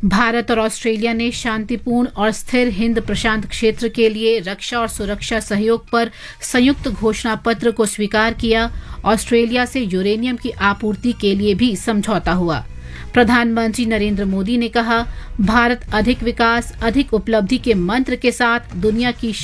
भारत और ऑस्ट्रेलिया ने शांतिपूर्ण और स्थिर हिंद प्रशांत क्षेत्र के लिए रक्षा और सुरक्षा सहयोग पर संयुक्त घोषणा पत्र को स्वीकार किया। ऑस्ट्रेलिया से यूरेनियम की आपूर्ति के लिए भी समझौता हुआ। प्रधानमंत्री नरेंद्र मोदी ने कहा, भारत अधिक विकास, अधिक उपलब्धि के मंत्र के साथ दुनिया की